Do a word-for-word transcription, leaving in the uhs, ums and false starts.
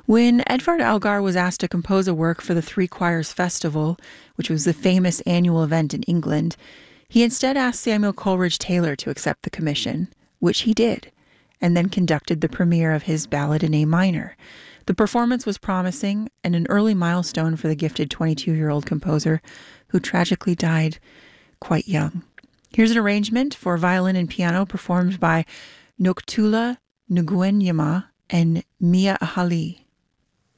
When Edvard Elgar was asked to compose a work for the Three Choirs Festival, which was the famous annual event in England, he instead asked Samuel Coleridge Taylor to accept the commission, which he did, and then conducted the premiere of his ballad in A minor. The performance was promising and an early milestone for the gifted twenty-two-year-old composer who tragically died quite young. Here's an arrangement for violin and piano performed by Noktula Nguyen Yama and Mia Ahali.